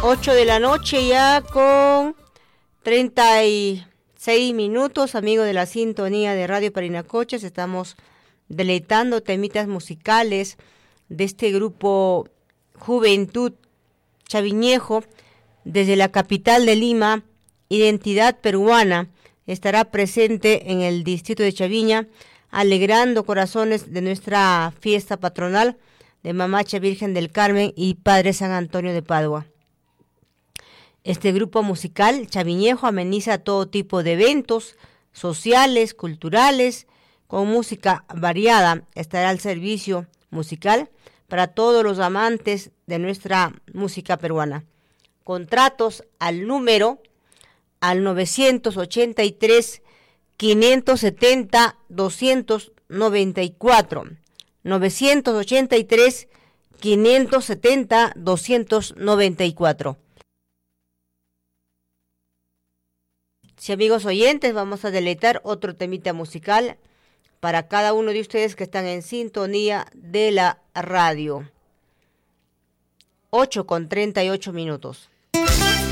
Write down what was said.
8 de la noche ya con 36 minutos, amigos de la sintonía de Radio Parinacochas. Estamos deleitando temitas musicales de este grupo Juventud Chaviñejo desde la capital de Lima. Identidad peruana estará presente en el distrito de Chaviña, alegrando corazones de nuestra fiesta patronal de Mamacha Virgen del Carmen y Padre San Antonio de Padua. Este grupo musical chaviñejo ameniza todo tipo de eventos sociales, culturales, con música variada. Estará al servicio musical para todos los amantes de nuestra música peruana. Contratos al número al 983 570 294. 983 570 294. Sí, amigos oyentes, vamos a deleitar otro temita musical para cada uno de ustedes que están en sintonía de la radio. 8:38.